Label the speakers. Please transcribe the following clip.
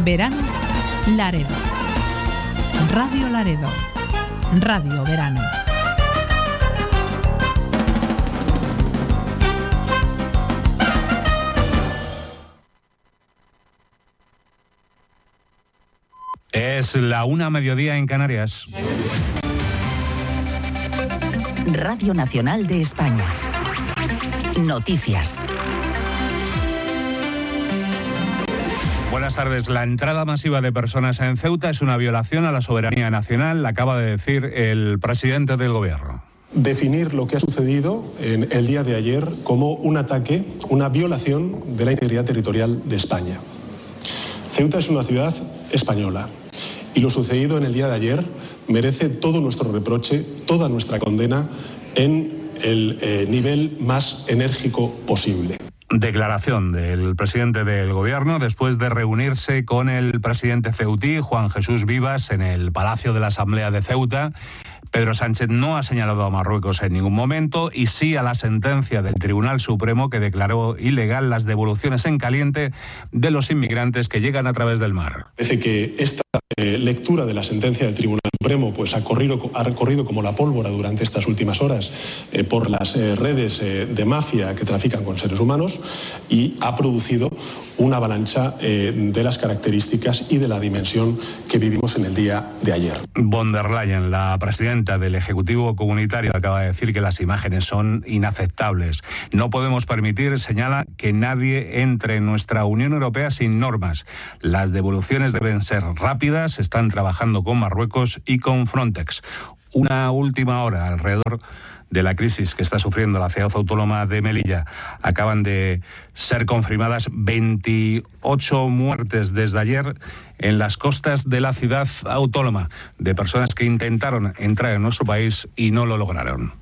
Speaker 1: Verano Laredo. Radio Laredo. Radio Verano.
Speaker 2: Es la 1:00 en Canarias.
Speaker 3: Radio Nacional de España. Noticias.
Speaker 2: Buenas tardes. La entrada masiva de personas en Ceuta es una violación a la soberanía nacional, acaba de decir el presidente del gobierno.
Speaker 4: Definir lo que ha sucedido en el día de ayer como un ataque, una violación de la integridad territorial de España. Ceuta es una ciudad española y lo sucedido en el día de ayer merece todo nuestro reproche, toda nuestra condena en el nivel más enérgico posible.
Speaker 2: Declaración del presidente del gobierno después de reunirse con el presidente ceutí, Juan Jesús Vivas, en el Palacio de la Asamblea de Ceuta. Pedro Sánchez no ha señalado a Marruecos en ningún momento y sí a la sentencia del Tribunal Supremo que declaró ilegal las devoluciones en caliente de los inmigrantes que llegan a través del mar.
Speaker 4: Parece que esta lectura de la sentencia del Tribunal Supremo pues ha corrido como la pólvora durante estas últimas horas por las redes de mafia que trafican con seres humanos y ha producido una avalancha de las características y de la dimensión que vivimos en el día de ayer.
Speaker 2: Von der Leyen, la presidenta del Ejecutivo Comunitario, acaba de decir que las imágenes son inaceptables. No podemos permitir, señala, que nadie entre en nuestra Unión Europea sin normas. Las devoluciones deben ser rápidas, están trabajando con Marruecos y con Frontex. Una última hora alrededor de la crisis que está sufriendo la ciudad autónoma de Melilla. Acaban de ser confirmadas 28 muertes desde ayer en las costas de la ciudad autónoma de personas que intentaron entrar en nuestro país y no lo lograron.